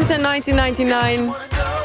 Otis en 1999.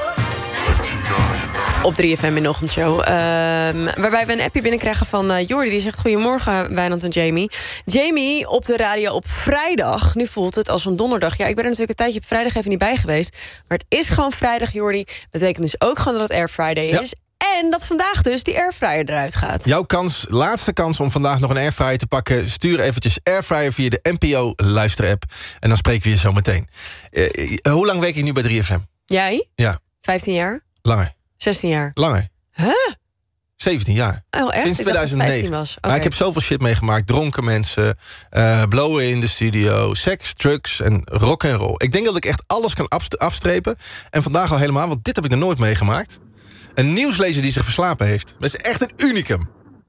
Op 3FM in de ochtendshow. Waarbij we een appje binnenkrijgen van Jordi. Die zegt: goedemorgen, Wijnand en Jamie. Jamie, op de radio op vrijdag. Nu voelt het als een donderdag. Ja, ik ben er natuurlijk een tijdje op vrijdag even niet bij geweest. Maar het is gewoon vrijdag, Jordi. Betekent dus ook gewoon dat het Air Friday is. Ja. En dat vandaag dus die airfryer eruit gaat. Jouw laatste kans om vandaag nog een airfryer te pakken. Stuur eventjes airfryer via de NPO luisterapp. En dan spreken we je zo meteen. Hoe lang werk je nu bij 3FM? Jij? Ja. 15 jaar? Langer. 16 jaar? Langer. Huh? 17 jaar. Oh, echt? Sinds 2009. Was. Okay. Maar ik heb zoveel shit meegemaakt. Dronken mensen, blowen in de studio, seks, drugs en rock'n'roll. Ik denk dat ik echt alles kan afstrepen. En vandaag al helemaal, want dit heb ik nog nooit meegemaakt. Een nieuwslezer die zich verslapen heeft. Dat is echt een unicum.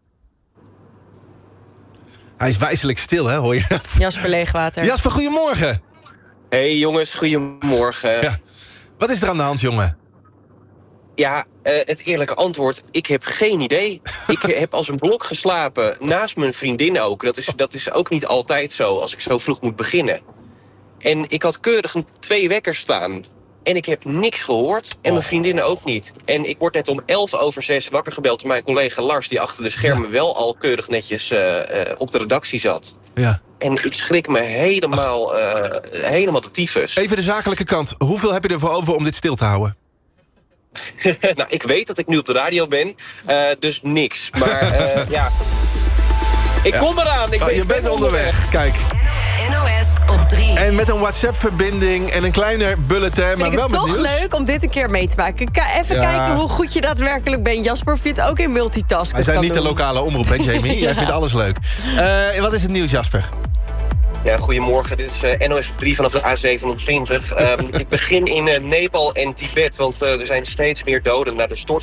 Hij is wijselijk stil, hè, hoor je? Jasper Leegwater. Jasper, goedemorgen. Hey jongens, goedemorgen. Ja. Wat is er aan de hand, jongen? Ja, het eerlijke antwoord, ik heb geen idee. Ik heb als een blok geslapen, naast mijn vriendin ook. Dat is ook niet altijd zo, als ik zo vroeg moet beginnen. En ik had keurig 2 wekkers staan. En ik heb niks gehoord. En mijn vriendinnen ook niet. En ik word net om 5:11 wakker gebeld door mijn collega Lars, die achter de schermen wel al keurig netjes op de redactie zat. Ja. En ik schrik me helemaal de tyfus. Even de zakelijke kant. Hoeveel heb je ervoor over om dit stil te houden? Nou, ik weet dat ik nu op de radio ben. Dus niks. Maar ja. Ik kom eraan. Je bent onderweg. Kijk. NOS op 3. En met een WhatsApp-verbinding en een kleiner bulletin, maar wel met nieuws. Het is toch leuk om dit een keer mee te maken. Even kijken hoe goed je daadwerkelijk bent. Jasper vindt ook in multitasken. Wij zijn niet de lokale omroep, hè, Jamie? Jij vindt alles leuk. Wat is het nieuws, Jasper? Ja, goedemorgen. Dit is NOS op 3 vanaf de A27. Ik begin in Nepal en Tibet, want er zijn steeds meer doden na de stort